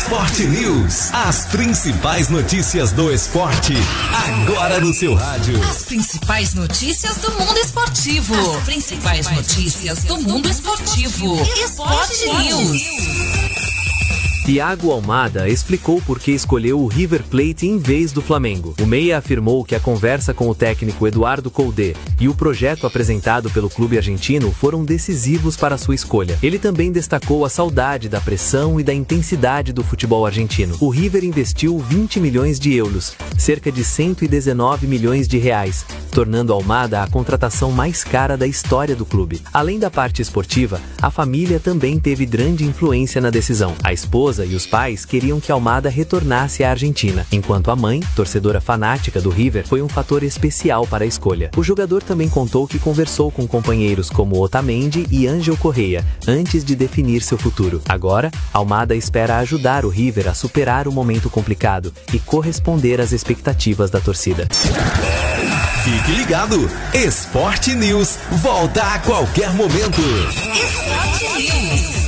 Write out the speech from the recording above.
Sport News. As principais notícias do esporte, agora no seu rádio. As principais notícias do mundo esportivo. As principais notícias do mundo esportivo. Sport News. Thiago Almada explicou por que escolheu o River Plate em vez do Flamengo. O meia afirmou que a conversa com o técnico Eduardo Coudet e o projeto apresentado pelo clube argentino foram decisivos para sua escolha. Ele também destacou a saudade da pressão e da intensidade do futebol argentino. O River investiu 20 milhões de euros, cerca de 119 milhões de reais, tornando Almada a contratação mais cara da história do clube. Além da parte esportiva, a família também teve grande influência na decisão. A esposa e os pais queriam que Almada retornasse à Argentina, enquanto a mãe, torcedora fanática do River, foi um fator especial para a escolha. O jogador também contou que conversou com companheiros como Otamendi e Ángel Correia antes de definir seu futuro. Agora, Almada espera ajudar o River a superar o momento complicado e corresponder às expectativas da torcida. Fique ligado, Sport News volta a qualquer momento. Sport News.